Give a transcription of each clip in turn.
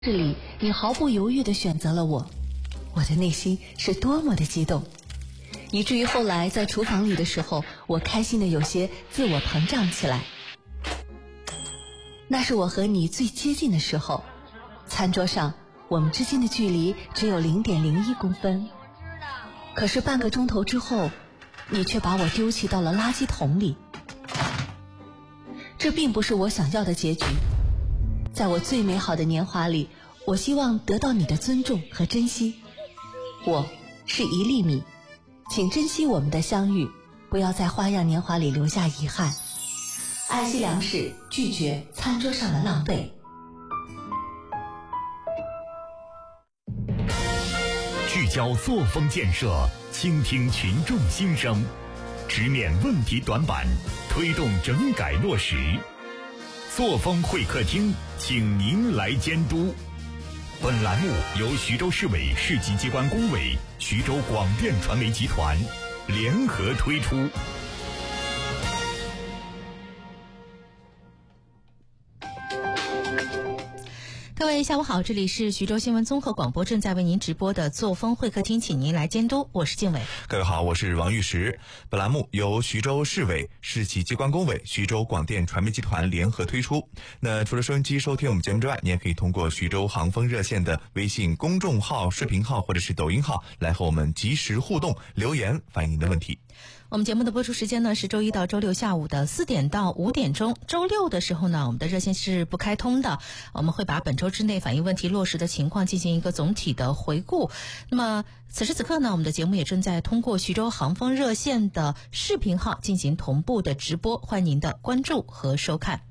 这里你毫不犹豫地选择了我，我的内心是多么的激动，以至于后来在厨房里的时候，我开心的有些自我膨胀起来。那是我和你最接近的时候，餐桌上我们之间的距离只有0.01公分，可是半个钟头之后，你却把我丢弃到了垃圾桶里。这并不是我想要的结局。在我最美好的年华里，我希望得到你的尊重和珍惜。我是一粒米，请珍惜我们的相遇，不要在花样年华里留下遗憾。爱惜粮食，拒绝餐桌上的浪费。 聚焦作风建设，倾听群众心声，直面问题短板，推动整改落实。作风会客厅，请您来监督。本栏目由徐州市委市级机关工委、徐州广电传媒集团联合推出。 各位下午好，这里是徐州新闻综合广播正在为您直播的作风会客厅，请您来监督，我是静伟。 各位好，我是王玉石。本栏目由徐州市委市级机关工委、徐州广电传媒集团联合推出。那除了收音机收听我们节目之外，你也可以通过徐州航风热线的微信公众号、视频号或者是抖音号来和我们及时互动留言，反映您的问题。 我们节目的播出时间呢是周一到周六下午的4点到5点钟，周六的时候呢，我们的热线是不开通的，我们会把本周之内反映问题落实的情况进行一个总体的回顾。那么此时此刻呢，我们的节目也正在通过徐州航风热线的视频号进行同步的直播，欢迎您的关注和收看。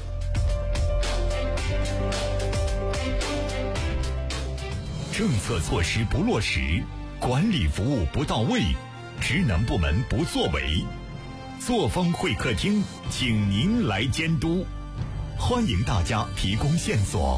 政策措施不落实，管理服务不到位，职能部门不作为，作风会客厅，请您来监督，欢迎大家提供线索。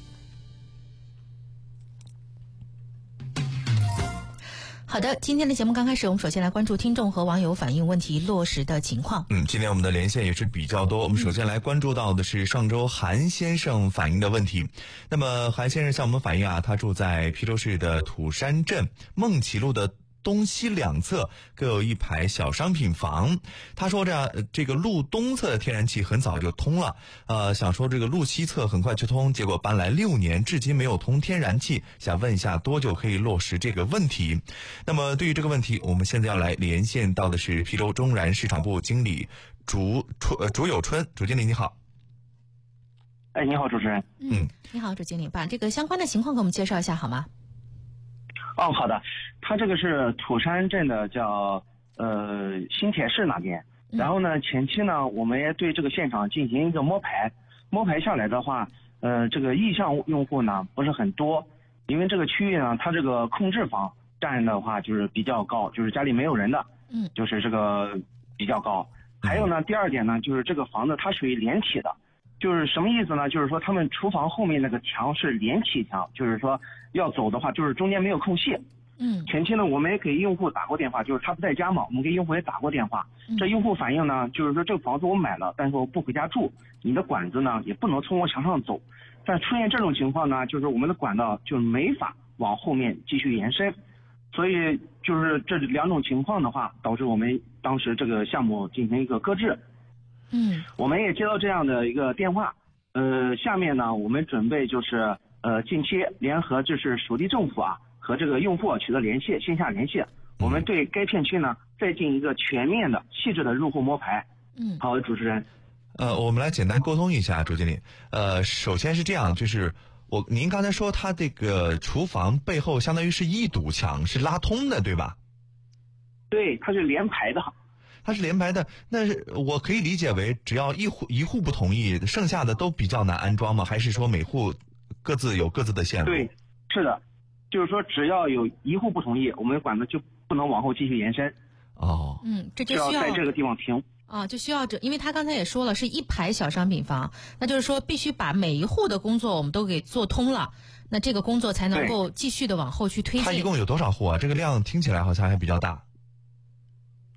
好的，今天的节目刚开始，我们首先来关注听众和网友反映问题落实的情况。 今天我们的连线也是比较多，我们首先来关注到的是上周韩先生反映的问题。那么韩先生向我们反映他住在邳州市的土山镇孟岐路的东西两侧各有一排小商品房。他说这个路东侧的天然气很早就通了，想说这个路西侧很快就通，结果搬来6年至今没有通天然气，想问一下多久可以落实这个问题。那么对于这个问题，我们现在要来连线到的是邳州中燃市场部经理竹有春。主经理你好。 你好主持人。 你好主经理，把这个相关的情况给我们介绍一下好吗？ 好的。他这个是土山镇的叫新铁市那边，然后呢前期呢我们也对这个现场进行一个摸排下来的话，这个意向用户呢不是很多，因为这个区域呢它这个空置房占的话就是比较高，就是家里没有人的，就是这个比较高。还有呢第二点呢，就是这个房子它属于连体的，就是什么意思呢？就是说他们厨房后面那个墙是连体墙，就是说要走的话就是中间没有空隙。前期呢我们也给用户打过电话，就是他不在家嘛，我们给用户也打过电话。这用户反映呢，就是说这个房子我买了，但是我不回家住，你的管子呢也不能从我墙上走。但出现这种情况呢，就是我们的管道就没法往后面继续延伸，所以就是这2种情况的话，导致我们当时这个项目进行一个搁置。我们也接到这样的一个电话，下面呢我们准备就是近期联合就是属地政府和这个用户取得联系，线下联系，我们对该片区呢再进一个全面的细致的入户摸排。好的，主持人。 我们来简单沟通一下，周经理。首先是这样，就是您刚才说他这个厨房背后相当于是一堵墙，是拉通的，对吧？ 对，它是连排的。 它是连排的，那我可以理解为只要一户不同意，剩下的都比较难安装吗？还是说每户各自有各自的线路？ 对，是的，就是说只要有一户不同意，我们管子就不能往后继续延伸。 这就需要在这个地方停。 就需要因为他刚才也说了是一排小商品房，那就是说必须把每一户的工作我们都给做通了，那这个工作才能够继续的往后去推进。 它一共有多少户啊？这个量听起来好像还比较大。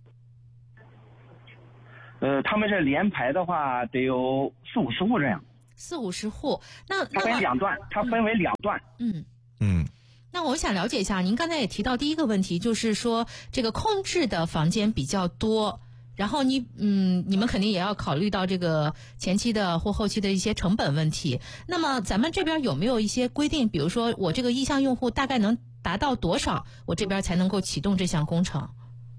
他们这连排的话得有40-50户这样。 40-50户。那它分两段，它分为两段。 那我想了解一下，您刚才也提到第一个问题，就是说这个空置的房间比较多，然后你们肯定也要考虑到这个前期的或后期的一些成本问题。那么咱们这边有没有一些规定，比如说我这个意向用户大概能达到多少，我这边才能够启动这项工程？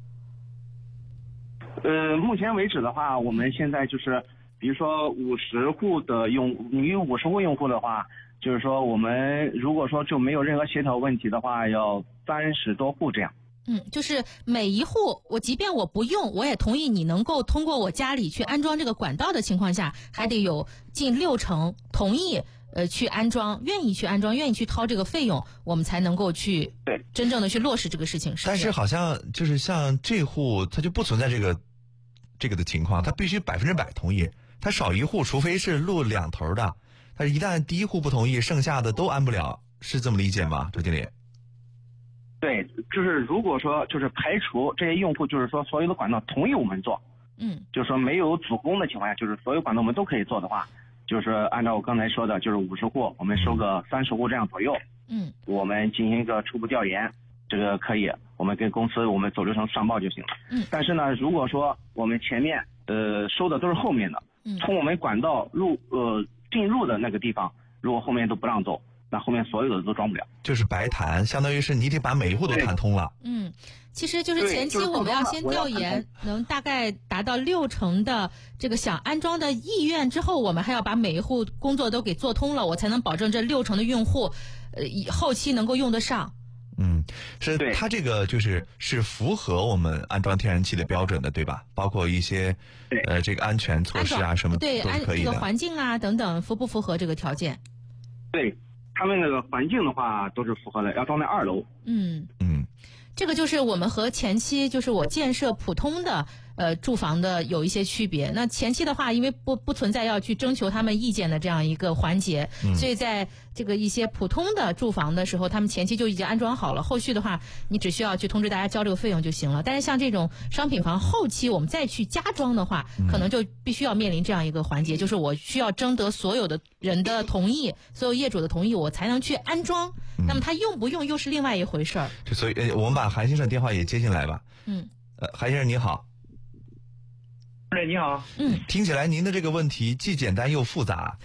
目前为止的话，我们现在就是，比如说50户的你有50户用户的话，就是说我们如果说就没有任何协调问题的话，要30多户这样。 就是每一户，我即便我不用，我也同意你能够通过我家里去安装这个管道的情况下，还得有近60%同意去安装，愿意去安装，愿意去掏这个费用，我们才能够去真正的去落实这个事情。 但是好像就是像这户，它就不存在这个的情况，它必须100%同意，它少一户，除非是录2头的，它一旦第一户不同意，剩下的都安不了，是这么理解吗，周经理？ 对，就是如果说就是排除这些用户，就是说所有的管道同意我们做，就是说没有主攻的情况下，就是所有管道我们都可以做的话，就是按照我刚才说的，就是50户，我们收个30户这样左右，我们进行一个初步调研，这个可以，我们跟公司我们走流程上报就行了。但是呢，如果说我们前面收的都是后面的，从我们管道进入的那个地方，如果后面都不让走，那后面所有的都装不了， 就是白谈，相当于是你得把每一户都谈通了。 其实就是前期我们要先调研，能大概达到60%的这个想安装的意愿之后，我们还要把每一户工作都给做通了，我才能保证这60%的用户后期能够用得上。 是它这个是符合我们安装天然气的标准的，对吧？包括一些这个安全措施啊什么都是可以的。 这个环境啊等等符不符合这个条件？ 对，他们那个环境的话都是符合的，要装在2楼。 这个就是我们和前期就是我建设普通的住房的有一些区别。那前期的话，因为不存在要去征求他们意见的这样一个环节，所以在这个一些普通的住房的时候，他们前期就已经安装好了，后续的话你只需要去通知大家交这个费用就行了。但是像这种商品房后期我们再去加装的话，可能就必须要面临这样一个环节，就是我需要征得所有的人的同意，所有业主的同意，我才能去安装。那么他用不用又是另外一回事儿。 所以我们把韩先生电话也接进来吧。韩先生你好。 你好。 听起来您的这个问题既简单又复杂。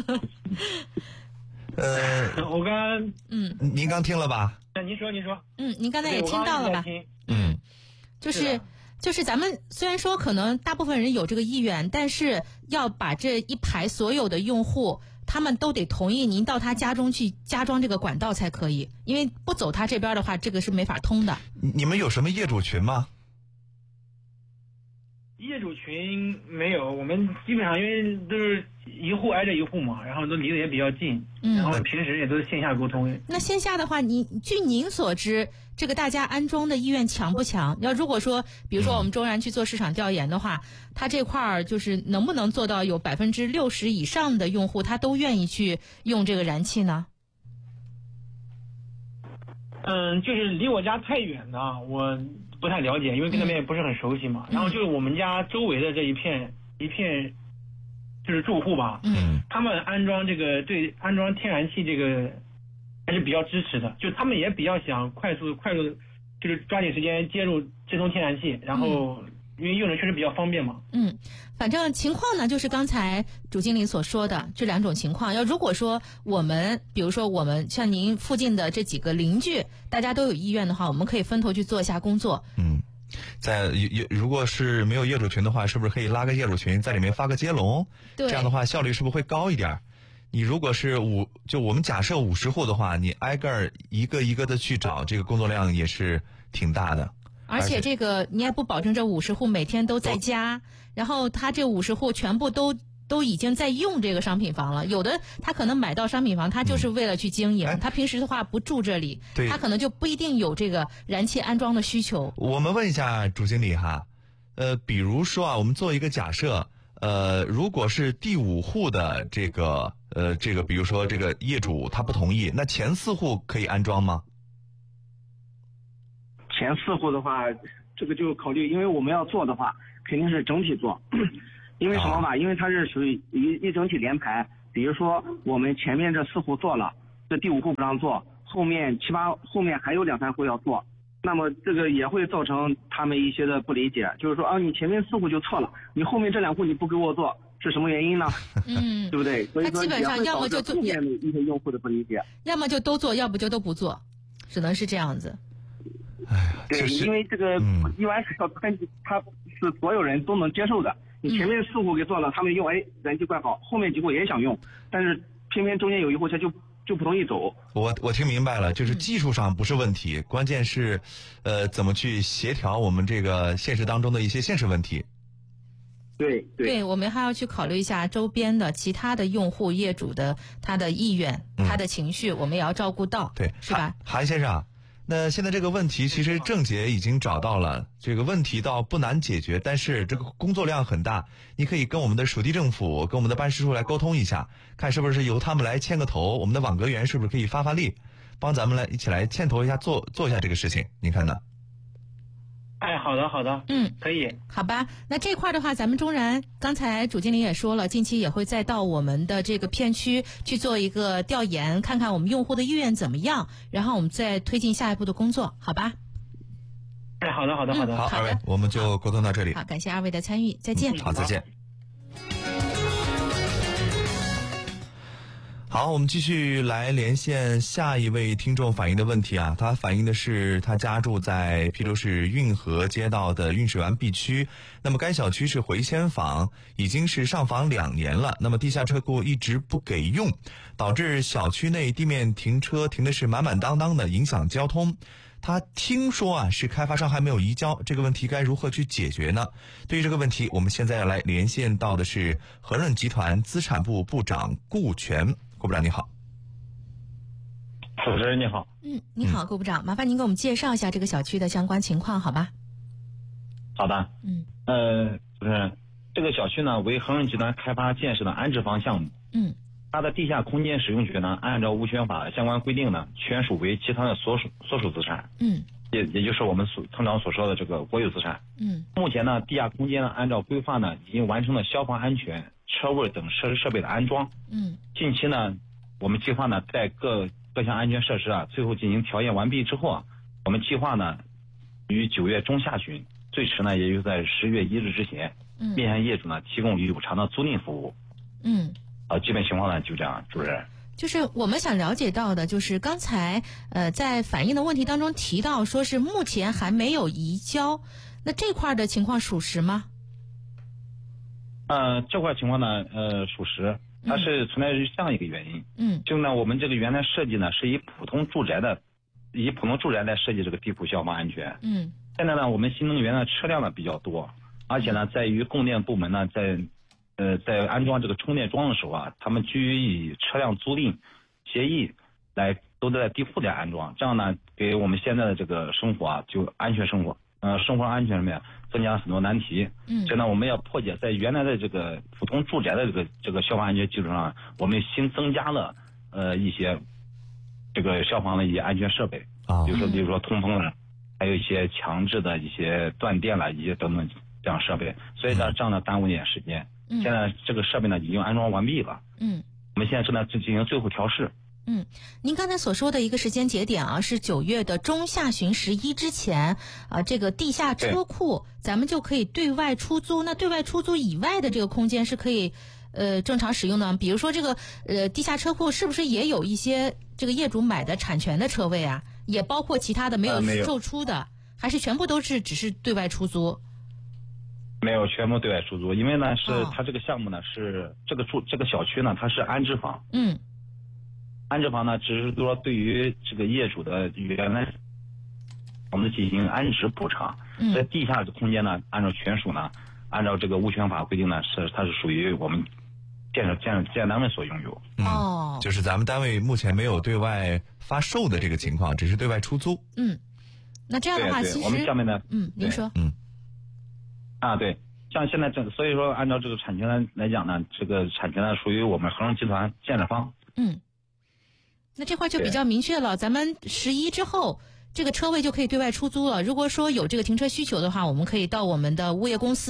我刚您刚听了吧？ 您说。 您刚才也听到了吧？就是咱们虽然说可能大部分人有这个意愿，但是要把这一排所有的用户他们都得同意您到他家中去加装这个管道才可以，因为不走他这边的话，这个是没法通的。 你们有什么业主群吗？ 业主群没有，我们基本上因为都是一户挨着一户嘛，然后都离得也比较近，然后平时也都是线下沟通。 那线下的话，据您所知，这个大家安装的意愿强不强？如果说，比如说我们周然去做市场调研的话，他这块儿就是能不能做到有60%以上的用户他都愿意去用这个燃气呢？ 就是离我家太远的，我不太了解，因为跟那边也不是很熟悉嘛。然后就是我们家周围的这一片就是住户吧，他们安装对安装天然气这个还是比较支持的，就他们也比较想快速就是抓紧时间接入直通天然气，然后因为用着确实比较方便嘛。 反正情况呢，就是刚才主经理所说的这2种情况。如果说比如说我们像您附近的这几个邻居，大家都有意愿的话，我们可以分头去做一下工作。 如果是没有业主群的话，是不是可以拉个业主群，在里面发个接龙？ 对， 这样的话效率是不是会高一点？你如果是我们假设50户的话，你挨个一个一个的去找，这个工作量也是挺大的。 而且这个你也不保证这50户每天都在家，然后他这50户全部都已经在用这个商品房了。有的他可能买到商品房，他就是为了去经营，他平时的话不住这里，他可能就不一定有这个燃气安装的需求。 我们问一下主经理哈，比如说啊，我们做一个假设，如果是第5户的这个比如说这个业主他不同意，那前4户可以安装吗？ 前4户的话，这个就考虑，因为我们要做的话，肯定是整体做，因为什么吧？因为它是属于一整体连排， 比如说我们前面这4户做了，这第5户不让做，后面还有2、3户要做，那么这个也会造成他们一些的不理解，就是说啊，你前面4户就错了，你后面这2户你不给我做，是什么原因呢？对不对？所以说基本上要么就后面的一些用户的不理解， 要么就都做，要不就都不做，只能是这样子。 对，因为这个用安全它是所有人都能接受的。你前面4户给做了，他们用人气怪好，后面几户也想用，但是偏偏中间有一户他就不同意走。 我听明白了，就是技术上不是问题，关键是怎么去协调我们这个现实当中的一些现实问题。 对，我们还要去考虑一下周边的其他的用户业主的他的意愿、他的情绪，我们也要照顾到， 对， 是吧？ 韩先生，那现在这个问题其实郑姐已经找到了，这个问题倒不难解决，但是这个工作量很大，你可以跟我们的属地政府、跟我们的办事处来沟通一下，看是不是由他们来牵个头，我们的网格员是不是可以发力，帮咱们一起来牵头一下做一下这个事情，您看呢？ 好的，可以， 好吧。那这块的话，咱们中燃刚才主经理也说了，近期也会再到我们的这个片区去做一个调研，看看我们用户的意愿怎么样，然后我们再推进下一步的工作，好吧？ 好的。 好，二位，我们就沟通到这里。 好，感谢二位的参与，再见。 好，再见。好，我们继续来连线下一位听众反映的问题啊，他反映的是他家住在邳州市运河街道的运水湾 B 区，那么该小区是回迁房，已经是上房2年了，那么地下车库一直不给用，导致小区内地面停车停的是满满当当的，影响交通。他听说啊是开发商还没有移交，这个问题该如何去解决呢？对于这个问题，我们现在要来连线到的是和润集团资产部部长顾全。顾部长你好。 主持人你好。 你好，顾部长，麻烦您给我们介绍一下这个小区的相关情况，好吧？ 好的。主持人，这个小区呢为和润集团开发建设的安置房项目。它的地下空间使用权呢，按照物权法相关规定呢，权属为集团的所属资产。也就是我们通常所说的这个国有资产。目前呢，地下空间呢，按照规划呢，已经完成了消防安全、车位等设备的安装。近期呢，我们计划呢，在各项安全设施啊，最后进行调验完毕之后啊，我们计划呢，于9月中下旬，最迟呢，也就在10月1日之前，面向业主呢，提供有偿的租赁服务。基本情况呢就这样，主任。 就是我们想了解到的，就是刚才在反映的问题当中提到，说是目前还没有移交，那这块的情况属实吗？ 这块情况呢，属实，它是存在于这样一个原因。就呢，我们这个原来设计呢是以普通住宅来设计这个地库消防安全。现在呢，我们新能源的车辆呢比较多，而且呢，在于供电部门呢在安装这个充电桩的时候啊，他们基于以车辆租赁协议都在地库来安装，这样呢，给我们现在的这个生活啊，就安全生活，生活安全上面增加了很多难题。所以呢，我们要破解在原来的这个普通住宅的这个消防安全基础上，我们新增加了一些这个消防的一些安全设备，比如说通风了，还有一些强制的一些断电了，一些等等这样设备，所以呢，这样呢耽误一点时间。现在这个设备呢已经安装完毕了。我们现在正在进行最后调试。 您刚才所说的一个时间节点啊，是9月的中下旬11之前啊，这个地下车库咱们就可以对外出租。那对外出租以外的这个空间是可以正常使用的，比如说这个地下车库是不是也有一些这个业主买的产权的车位啊？也包括其他的没有售出的，还是全部都是只是对外出租？ 没有，全部对外出租，因为呢是它这个项目呢是这个小区呢它是安置房。安置房呢只是说对于这个业主的原来我们进行安置补偿。在地下的空间呢，按照权属呢，按照这个物权法规定呢，它是属于我们建单位所拥有。 就是咱们单位目前没有对外发售的这个情况，只是对外出租。 那这样的话，其实我们下面呢， 您说。 对，像现在所以说按照这个产权来讲呢，这个产权呢属于我们和润集团建设方。 那这块就比较明确了，咱们11之后这个车位就可以对外出租了。如果说有这个停车需求的话，我们可以到我们的物业公司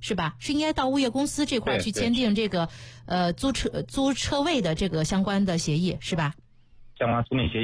是吧？是应该到物业公司这块去签订这个租车位的这个相关的协议，是吧？ 相关租赁协议。